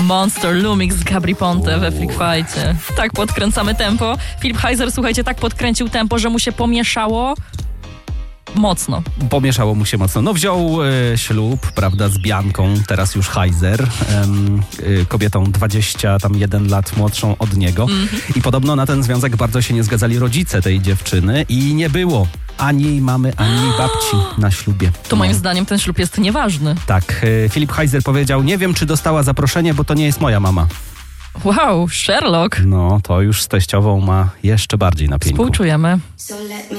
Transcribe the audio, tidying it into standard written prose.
Monster Lumix z Gabry Ponte we Freak Fightie. Tak podkręcamy tempo. Filip Heiser, słuchajcie, tak podkręcił tempo, że mu się pomieszało mocno. Pomieszało mu się mocno. No wziął ślub, prawda, z Bianką, teraz już Heiser, kobietą 21 lat młodszą od niego. I podobno na ten związek bardzo się nie zgadzali rodzice tej dziewczyny i nie było ani jej mamy, ani jej babci na ślubie. To moim zdaniem ten ślub jest nieważny. Tak, Filip Heiser powiedział, nie wiem, czy dostała zaproszenie, bo to nie jest moja mama. Wow, Sherlock. No, to już z teściową ma jeszcze bardziej na pieńku. Współczujemy.